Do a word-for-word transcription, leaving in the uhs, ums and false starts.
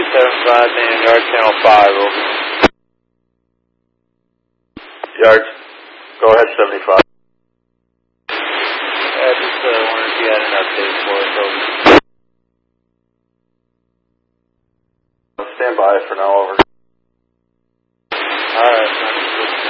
seven five, man, yard channel five, over. Yard, go ahead, seventy-five. Yeah, just uh, wondered if you had an update for us, over. Stand by for now, over. Alright.